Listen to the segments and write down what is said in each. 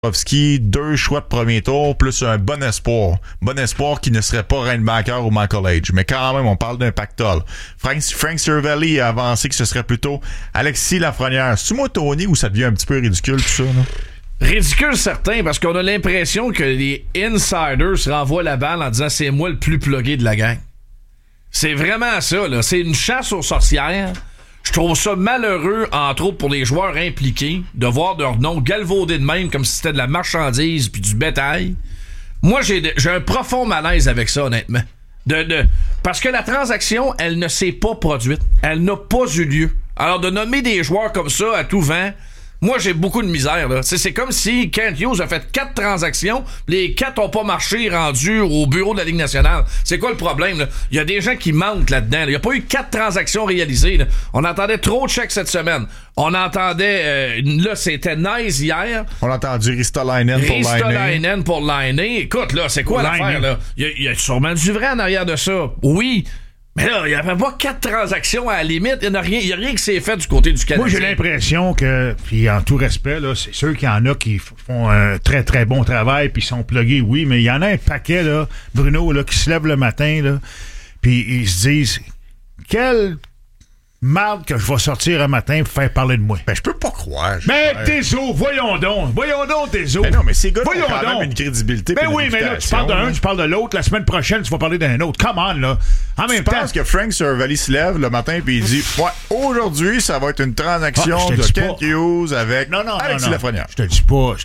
Bobrovsky, 2 choix de premier tour, plus un bon espoir. Bon espoir qui ne serait pas Reinbacker ou Michael Age. Mais quand même, on parle d'un pactole. Frank Cervelli a avancé que ce serait plutôt Alexis Lafrenière. C'est-tu moi, Tony, ou ça devient un petit peu ridicule, tout ça, là? Ridicule certain, parce qu'on a l'impression que les insiders se renvoient la balle en disant c'est moi le plus plugué de la gang. C'est vraiment ça, là. C'est une chasse aux sorcières. Je trouve ça malheureux, entre autres pour les joueurs impliqués, de voir leur nom galvaudé de même comme si c'était de la marchandise puis du bétail. Moi, j'ai un profond malaise avec ça, honnêtement. Parce que la transaction, elle ne s'est pas produite. Elle n'a pas eu lieu. Alors, de nommer des joueurs comme ça à tout vent, moi, j'ai beaucoup de misère, là. C'est comme si Kent Hughes a fait 4 transactions, les 4 n'ont pas marché rendus au bureau de la Ligue nationale. C'est quoi le problème, là? Il y a des gens qui mentent là-dedans, là. Il n'y a pas eu 4 transactions réalisées, là. On entendait trop de chèques cette semaine. On entendait... là, c'était nice hier. On a entendu Ristolainen pour Laine. Écoute, là, c'est quoi l'affaire, là? Il y a sûrement du vrai en arrière de ça. Oui. Mais là, il n'y avait pas 4 transactions à la limite. Il n'y a rien qui s'est fait du côté du Canadien. Moi, j'ai l'impression que, puis en tout respect, là, c'est sûr qu'il y en a qui font un très, très bon travail puis sont plugués, oui, mais il y en a un paquet, là, Bruno, là, qui se lève le matin, là, puis ils se disent quelle marde que je vais sortir un matin pour faire parler de moi. Ben, je peux pas croire. Mais Tézo, voyons donc Tézo. Ben non, mais ces gars ont quand donc même une crédibilité. Ben oui, mais là, tu parles d'un, tu parles de l'autre. La semaine prochaine, tu vas parler d'un autre. Come on, là. En même temps. Je pense que Frank Cervelli se lève le matin et il dit ouais, aujourd'hui, ça va être une transaction de Kent Hughes avec Alexis Lafrenière. Je te dis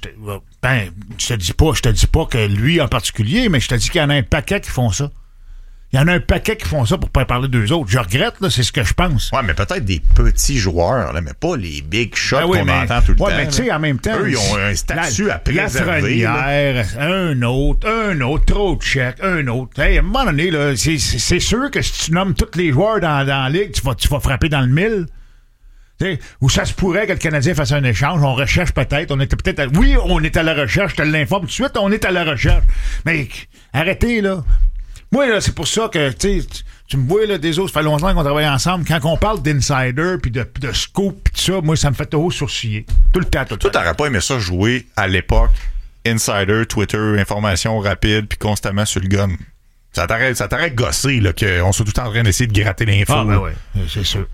pas que lui en particulier, mais je te dis qu'il y en a un paquet qui font ça. Il y en a un paquet qui font ça pour pas parler d'eux autres. Je regrette, là, c'est ce que je pense. Ouais, mais peut-être des petits joueurs, là, mais pas les big shots qu'on entend tout le temps. Ouais, mais tu sais, en même temps... Eux, ils ont un statut à préserver. Un autre, trop de chèques, un autre. Hey, à un moment donné, là, c'est sûr que si tu nommes tous les joueurs dans la ligue, tu vas frapper dans le mille. T'sais, où ça se pourrait que le Canadien fasse un échange, on recherche peut-être, on est à la recherche, je te l'informe tout de suite, on est à la recherche. Mais arrêtez, là. Moi, là, c'est pour ça que, tu me vois, là, des autres, ça fait longtemps qu'on travaille ensemble. Quand on parle d'insider, puis de scoop, puis tout ça, moi, ça me fait toujours sourciller. Tout le temps. Toi, t'aurais pas aimé ça jouer à l'époque, insider, Twitter, information rapide, puis constamment sur le gun. Ça t'aurait gossé, là, qu'on soit tout le temps en train d'essayer de gratter l'info. Ah, ben ouais, c'est sûr.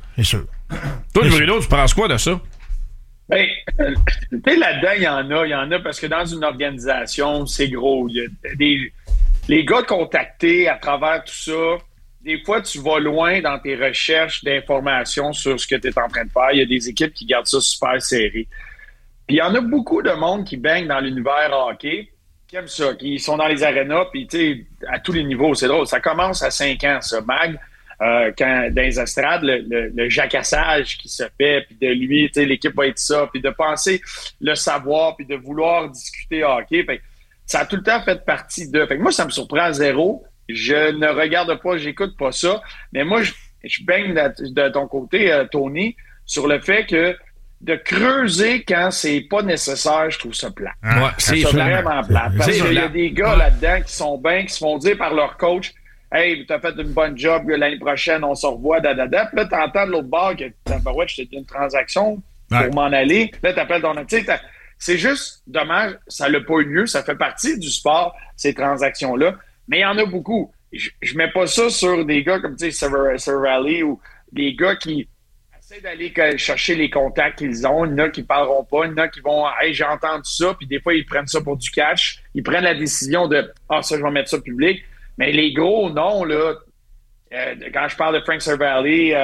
Toi, Bruno, tu penses quoi de ça? Ben, tu sais, là-dedans, il y en a parce que dans une organisation, c'est gros. Il y a les gars contactés à travers tout ça, des fois, tu vas loin dans tes recherches d'informations sur ce que tu es en train de faire. Il y a des équipes qui gardent ça super serré. Puis il y en a beaucoup de monde qui baigne dans l'univers hockey, qui aiment ça, qui sont dans les arénas, puis tu sais, à tous les niveaux, c'est drôle. Ça commence à 5 ans, ça, Mag. Quand dans les estrades, le jacassage qui se fait, puis de lui, tu sais, l'équipe va être ça, puis de penser le savoir, puis de vouloir discuter hockey. Fait, ça a tout le temps fait partie de... Fait que moi, ça me surprend à zéro. Je ne regarde pas, j'écoute pas ça. Mais moi, je baigne de ton côté, Tony, sur le fait que de creuser quand c'est pas nécessaire, je trouve ça plat. Ouais, c'est vraiment plat. Parce qu'il y a des gars là-dedans qui sont bien, qui se font dire par leur coach « Hey, t'as fait une bonne job, l'année prochaine, on se revoit, dadada. » Puis là, t'entends de l'autre bord que ouais, je t'ai dit une transaction pour m'en aller. Là, t'appelles ton... Tu sais, c'est juste dommage, ça n'a pas eu lieu, ça fait partie du sport, ces transactions-là, mais il y en a beaucoup. Je mets pas ça sur des gars comme, tu sais, Cervelli ou des gars qui essaient d'aller chercher les contacts qu'ils ont, il y en a qui parleront pas, il y en a qui vont « Hey, j'ai entendu ça », puis des fois, ils prennent ça pour du cash, ils prennent la décision de « Ah, ça, je vais mettre ça public », mais les gros noms, là, quand je parle de Frank Cervelli,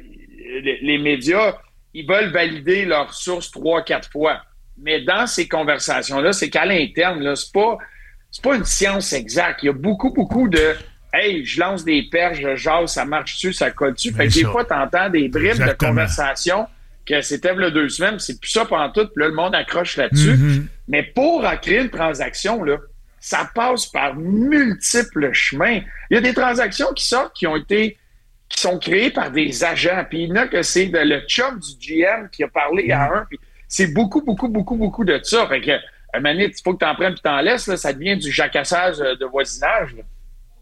les médias, ils veulent valider leurs sources 3-4 fois. Mais dans ces conversations-là, c'est qu'à l'interne, là, c'est pas une science exacte. Il y a beaucoup de « Hey, je lance des perches, je jase, ça marche-tu, ça colle-tu? » Fait que des fois, t'entends des bribes de conversation que c'était là 2 semaines, c'est plus ça pendant tout, puis là, le monde accroche là-dessus. Mm-hmm. Mais pour créer une transaction, là, ça passe par multiples chemins. Il y a des transactions qui sortent qui sont créées par des agents. Puis il y en a que c'est le chum du GM qui a parlé à un. Puis c'est beaucoup de ça. Fait que, Manit, il faut que tu en prennes puis t'en laisses. Là, ça devient du jacassage de voisinage. Là.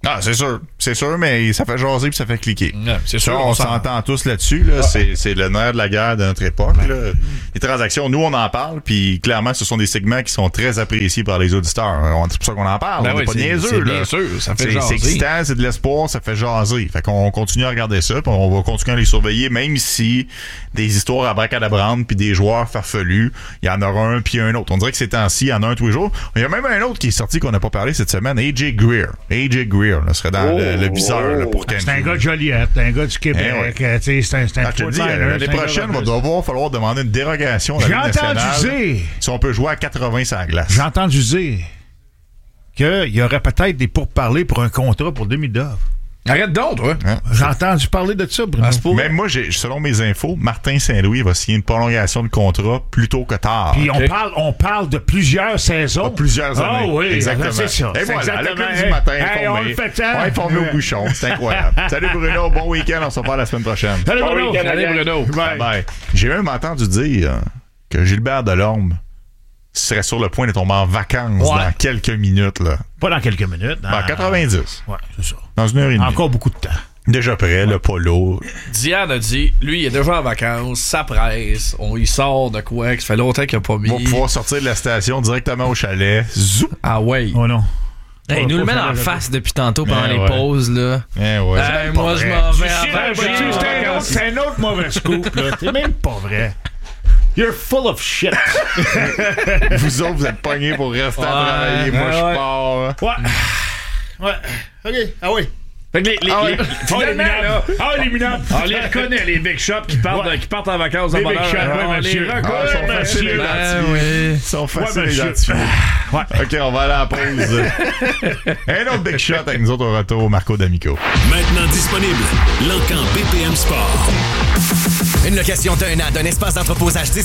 Ah, c'est sûr, mais ça fait jaser puis ça fait cliquer. Ouais, c'est sûr, on s'entend tous là-dessus. Là. C'est le nerf de la guerre de notre époque. Là. Les transactions, nous, on en parle, puis clairement, ce sont des segments qui sont très appréciés par les auditeurs. C'est pour ça qu'on en parle. Ben on n'est pas niaiseux. Là. Bien sûr, ça fait jaser. C'est excitant, c'est de l'espoir, ça fait jaser. Fait qu'on continue à regarder ça, puis on va continuer à les surveiller, même si des histoires à bracadabrande puis des joueurs farfelus, il y en aura un puis un autre. On dirait que ces temps-ci, il y en a un tous les jours. Il y a même un autre qui est sorti qu'on n'a pas parlé cette semaine, AJ Greer. Là, serait dans le viseur là, pour Cancun. C'est un gars de Joliette, un gars du Québec. C'est un je te dis, l'année prochaine, il va falloir demander une dérogation à la Ligue nationale si on peut jouer à 80 sur la glace. J'ai entendu dire qu'il y aurait peut-être des pourparlers pour un contrat pour Demidov. Arrête donc, toi. Hein? J'ai entendu parler de ça, Bruno. Même moi, selon mes infos, Martin Saint-Louis va signer une prolongation de contrat plus tôt que tard. Puis on parle de plusieurs saisons. Plusieurs années. Ah oui, exactement. C'est ça. Et voilà, exactement. le club du matin on le fait ça. Informé au bouchon. C'est incroyable. Salut Bruno, bon week-end. On se reparle la semaine prochaine. Salut Bruno. Salut Bruno. Bye. J'ai même entendu dire que Gilbert Delorme serait sur le point de tomber en vacances dans quelques minutes. Là. Pas dans quelques minutes. En 90. Ouais, c'est ça. Dans une heure et demie. Encore beaucoup de temps. Déjà prêt, le polo. Diane a dit, lui, il est déjà en vacances, ça presse, on y sort de quoi, que ça fait longtemps qu'il n'a pas mis. Va pouvoir sortir de la station directement au chalet. Zoup! Ah ouais. Oh non. Hey, nous le met en face depuis tantôt pendant les pauses, là. Moi, je m'en vais C'est un autre mauvais scoop, là. C'est même pas vrai. You're full of shit. Vous autres, vous êtes pognés pour rester à travailler. Moi, je pars. Ouais. OK. Ah oui. Fait que les minables. On les reconnaît, les big shops qui partent en vacances. Les big shops, on les reconnaît, monsieur. Ils sont faciles à identifier. OK, on va aller à la pause. Un autre big shot avec nous autres au retour, Marco D'Amico. Maintenant disponible, L'Encan BPM Sport. Une location d'un an d'un espace d'entreposage